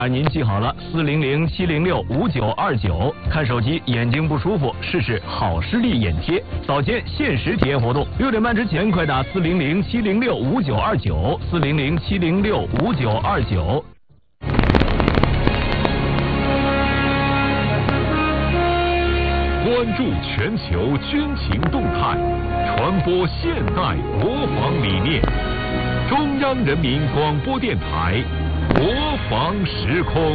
您记好了，400-706-5929。看手机眼睛不舒服，试试好视力眼贴，早间限时体验活动，6点半之前快打400-706-5929，400-706-5929。 关注全球军情动态，传播现代国防理念。中央人民广播电台国防时空。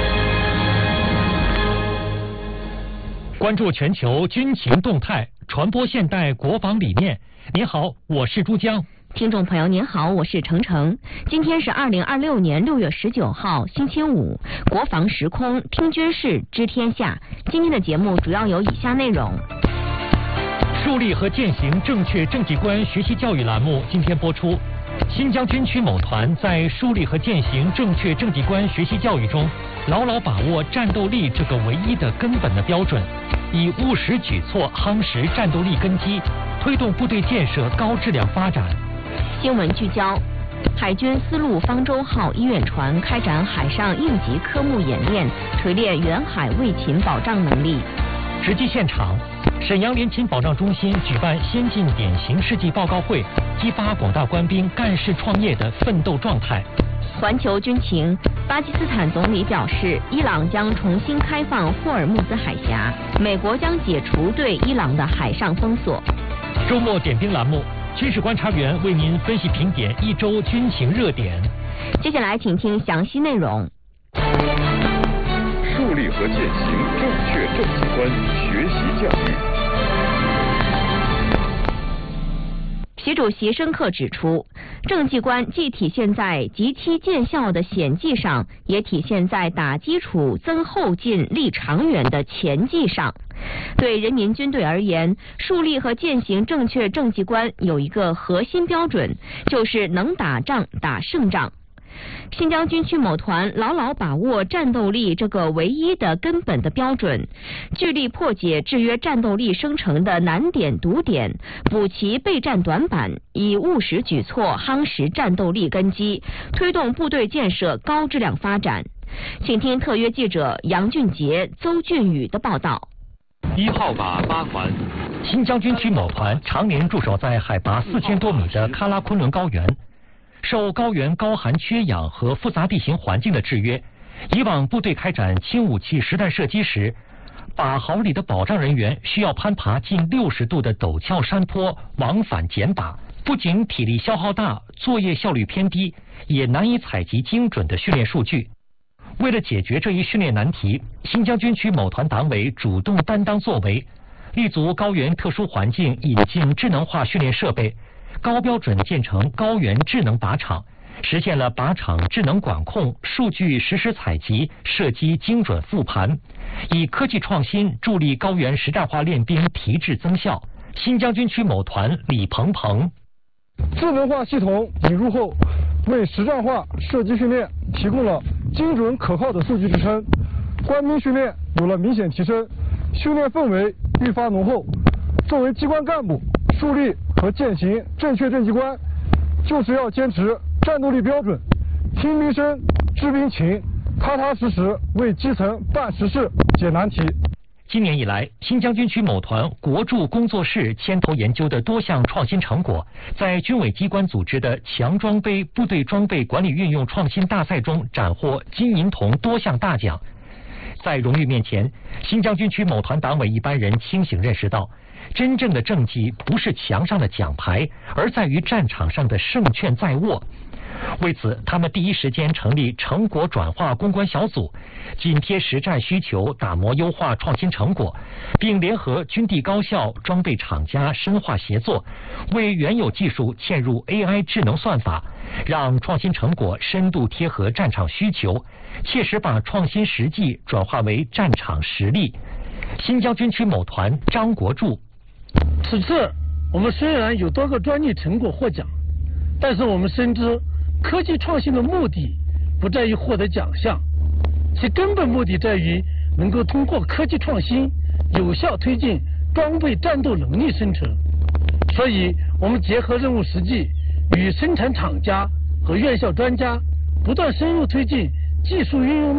关注全球军情动态，传播现代国防理念。您好，我是珠江。 听众朋友您好，我是程程。今天是2026年6月19号，星期五。国防时空，听军事，知天下。今天的节目主要有以下内容： 树立和践行正确政绩观学习教育栏目今天播出。新疆军区某团在树立和践行正确政绩观学习教育中，牢牢把握战斗力这个唯一的根本的标准，以务实举措夯实战斗力根基，推动部队建设高质量发展。 新闻聚焦：海军丝路方舟号医院船开展海上应急科目演练，锤炼远海卫勤保障能力。 实际现场，沈阳联勤保障中心举办先进典型事迹报告会，激发广大官兵干事创业的奋斗状态。 环球军情：巴基斯坦总理表示，伊朗将重新开放霍尔木兹海峡，美国将解除对伊朗的海上封锁。 周末点兵栏目，军事观察员为您分析评点一周军情热点。 接下来请听详细内容。 树立和践行正确政绩观学习教育。 习主席深刻指出，政绩观既体现在及其见效的显绩上，也体现在打基础、增后劲、立长远的前绩上。对人民军队而言，树立和践行正确政绩观有一个核心标准，就是能打仗、打胜仗。新疆军区某团牢牢把握战斗力这个唯一的根本的标准，聚力破解制约战斗力生成的难点堵点，补齐备战短板，以务实举措夯实战斗力根基，推动部队建设高质量发展。请听特约记者杨俊杰、邹俊宇的报道。 1号靶8环，新疆军区某团常年驻守在海拔4000多米的喀拉昆仑高原。受高原高寒缺氧和复杂地形环境的制约，以往部队开展轻武器实弹射击时，靶壕里的保障人员需要攀爬近60度的陡峭山坡，往返捡靶，不仅体力消耗大，作业效率偏低，也难以采集精准的训练数据。为了解决这一训练难题，新疆军区某团党委主动担当作为，立足高原特殊环境，引进智能化训练设备，高标准建成高原智能靶场，实现了靶场智能管控、数据实时采集、射击精准复盘，以科技创新助力高原实战化练兵提质增效。新疆军区某团李鹏鹏： 智能化系统引入后，为实战化射击训练提供了精准可靠的数据支撑，官兵训练有了明显提升，训练氛围愈发浓厚。作为机关干部，树立和践行正确政绩观，就是要坚持战斗力标准，听兵声、知兵情，踏踏实实为基层办实事、解难题。 今年以来，新疆军区某团国筑工作室牵头研究的多项创新成果，在军委机关组织的强装备部队装备管理运用创新大赛中斩获金银铜多项大奖。在荣誉面前，新疆军区某团党委一般人清醒认识到，真正的政绩不是墙上的奖牌，而在于战场上的胜券在握。为此，他们第一时间成立成果转化攻关小组，紧贴实战需求，打磨优化创新成果，并联合军地高校、装备厂家深化协作，为原有技术嵌入 AI 智能算法，让创新成果深度贴合战场需求，切实把创新实际转化为战场实力。新疆军区某团张国柱： 此次我们虽然有多个专利成果获奖，但是我们深知科技创新的目的不在于获得奖项，其根本目的在于能够通过科技创新有效推进装备战斗能力生成。所以我们结合任务实际，与生产厂家和院校专家不断深入推进技术运用